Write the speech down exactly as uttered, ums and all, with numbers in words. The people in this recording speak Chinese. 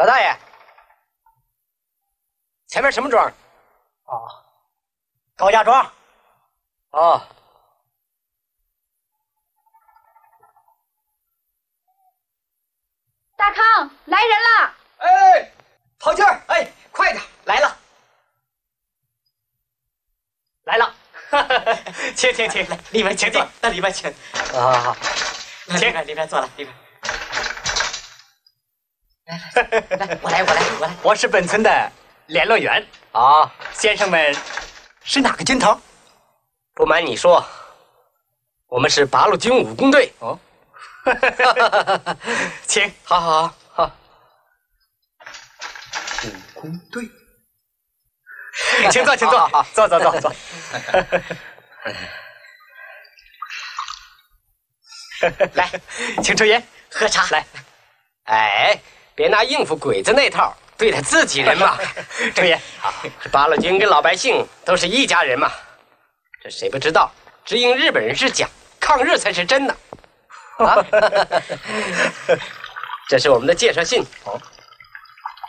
老大爷，前面什么庄？ 哦，高家庄。 哦。 大康，来人了！ 哎，跑劲儿！哎，快点，来了，来了！请请请，里面请进，到里面请。啊，好好，请，里面坐了，里面。来来来，我来我来我来， 我是本村的联络员。 啊， 先生们是哪个军头？ 不瞒你说，我们是八路军武工队。 哦。请， 好好好好。 武工队，请坐，请坐， 好好坐坐坐坐。来，请抽烟， 喝茶来。 哎，别拿应付鬼子那套对待自己人嘛。 抽烟。 好，这八路军跟老百姓都是一家人嘛。这谁不知道？只因日本人是假，抗日才是真的。啊，这是我们的介绍信。 哦，